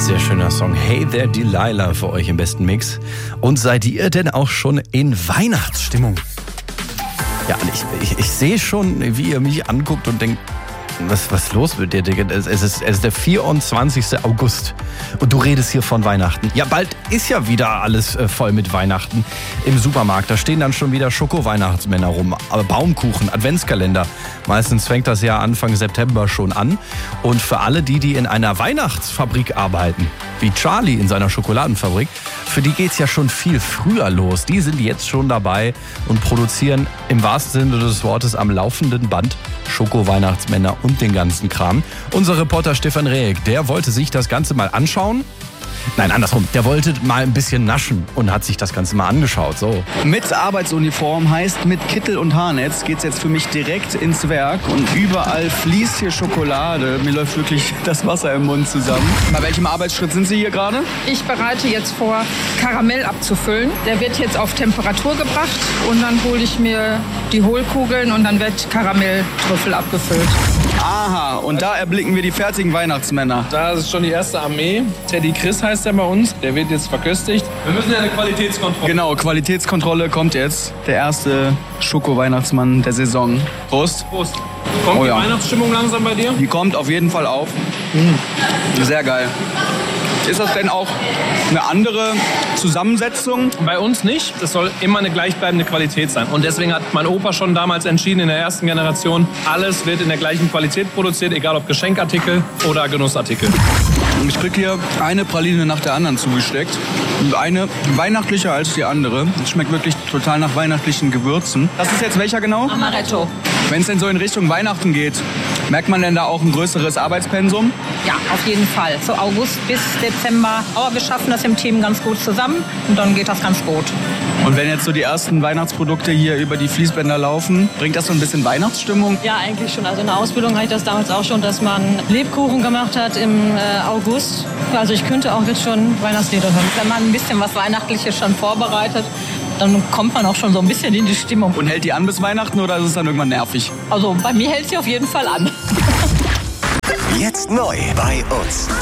Sehr schöner Song. Hey there Delilah für euch im besten Mix. Und seid ihr denn auch schon in Weihnachtsstimmung? Ja, ich sehe schon, wie ihr mich anguckt und denkt, was ist los mit dir, Digga? Es ist der 24. August und du redest hier von Weihnachten. Ja, bald ist ja wieder alles voll mit Weihnachten im Supermarkt. Da stehen dann schon wieder Schoko-Weihnachtsmänner rum, Baumkuchen, Adventskalender. Meistens fängt das ja Anfang September schon an. Und für alle die in einer Weihnachtsfabrik arbeiten, wie Charlie in seiner Schokoladenfabrik, für die geht's ja schon viel früher los. Die sind jetzt schon dabei und produzieren im wahrsten Sinne des Wortes am laufenden Band Schoko-Weihnachtsmänner und den ganzen Kram. Unser Reporter Stefan Rehek, der wollte sich das Ganze mal anschauen. Nein, andersrum. Der wollte mal ein bisschen naschen und hat sich das Ganze mal angeschaut. So. Mit Arbeitsuniform heißt mit Kittel und Haarnetz geht's jetzt für mich direkt ins Werk und überall fließt hier Schokolade. Mir läuft wirklich das Wasser im Mund zusammen. Bei welchem Arbeitsschritt sind Sie hier gerade? Ich bereite jetzt vor, Karamell abzufüllen. Der wird jetzt auf Temperatur gebracht und dann hole ich mir die Hohlkugeln und dann wird Karamelltrüffel abgefüllt. Aha, und da erblicken wir die fertigen Weihnachtsmänner. Da ist schon die erste Armee. Teddy Chris heißt der bei uns. Der wird jetzt verköstigt. Wir müssen ja eine Qualitätskontrolle. Genau, Qualitätskontrolle kommt jetzt. Der erste Schoko-Weihnachtsmann der Saison. Prost. Prost. Kommt die Weihnachtsstimmung langsam bei dir? Die kommt auf jeden Fall auf. Sehr geil. Ist das denn auch eine andere Zusammensetzung? Bei uns nicht. Das soll immer eine gleichbleibende Qualität sein. Und deswegen hat mein Opa schon damals entschieden, in der ersten Generation, alles wird in der gleichen Qualität produziert, egal ob Geschenkartikel oder Genussartikel. Ich krieg hier eine Praline nach der anderen zugesteckt. Und eine weihnachtlicher als die andere. Das schmeckt wirklich total nach weihnachtlichen Gewürzen. Das ist jetzt welcher genau? Amaretto. Wenn es denn so in Richtung Weihnachten geht, merkt man denn da auch ein größeres Arbeitspensum? Ja, auf jeden Fall. So August bis Dezember. Aber wir schaffen das im Team ganz gut zusammen und dann geht das ganz gut. Und wenn jetzt so die ersten Weihnachtsprodukte hier über die Fließbänder laufen, bringt das so ein bisschen Weihnachtsstimmung? Ja, eigentlich schon. Also in der Ausbildung hatte ich das damals auch schon, dass man Lebkuchen gemacht hat im August. Also ich könnte auch jetzt schon Weihnachtslieder hören. Wenn man ein bisschen was Weihnachtliches schon vorbereitet, dann kommt man auch schon so ein bisschen in die Stimmung. Und hält die an bis Weihnachten oder ist es dann irgendwann nervig? Also bei mir hält sie auf jeden Fall an. Jetzt neu bei uns.